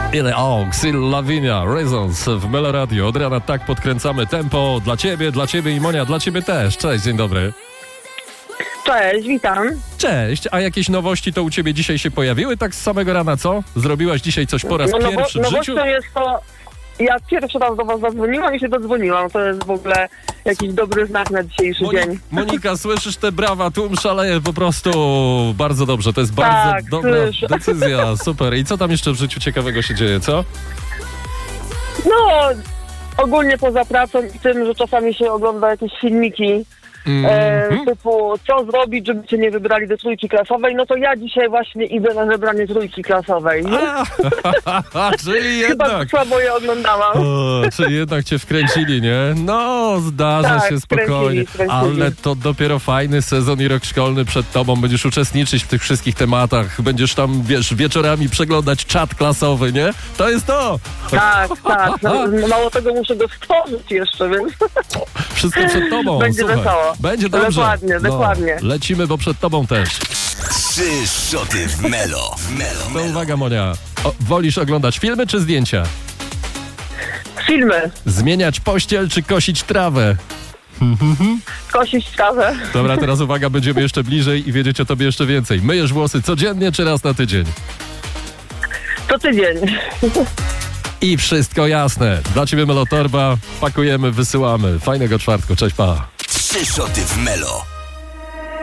Ile Sil Lavinia, Reasons w Melo Radio. Od rana tak podkręcamy tempo dla ciebie i Monia, dla ciebie też. Cześć, dzień dobry. Cześć, witam. Cześć, a jakieś nowości to u ciebie dzisiaj się pojawiły tak z samego rana, co? Zrobiłaś dzisiaj coś po raz pierwszy w życiu? Nowością jest to, ja pierwszy raz do was zadzwoniłam i się dodzwoniłam. To jest w ogóle jakiś dobry znak na dzisiejszy dzień. Monika, słyszysz te brawa? Tłum szaleje po prostu. Bardzo dobrze, to jest bardzo dobra decyzja. Super. I co tam jeszcze w życiu ciekawego się dzieje, co? No, ogólnie poza pracą i tym, że czasami się ogląda jakieś filmiki typu co zrobić, żeby cię nie wybrali do trójki klasowej, no to ja dzisiaj właśnie idę na wybranie trójki klasowej. Czyli Chyba jednak. słabo je oglądałam. Czyli jednak cię wkręcili, nie? No, zdarza się spokojnie. Wkręcili. Ale to dopiero fajny sezon i rok szkolny przed tobą. Będziesz uczestniczyć w tych wszystkich tematach. Będziesz tam, wiesz, wieczorami przeglądać czat klasowy, nie? To jest to! Tak. No, mało tego, muszę go stworzyć jeszcze, więc Wszystko przed tobą. Będzie Słuchaj. wesoło. Będzie dobrze. Dokładnie. Lecimy, bo przed tobą też. 3 szoty w Melo. To uwaga, Monia. Wolisz oglądać filmy czy zdjęcia? Filmy. Zmieniać pościel czy kosić trawę? Kosić trawę. Dobra, teraz uwaga, będziemy jeszcze bliżej i wiedzieć o tobie jeszcze więcej. Myjesz włosy codziennie czy raz na tydzień? Co tydzień. I wszystko jasne. Dla ciebie Melotorba. Pakujemy, wysyłamy. Fajnego czwartku. Cześć, pa. 3 szoty w Melo.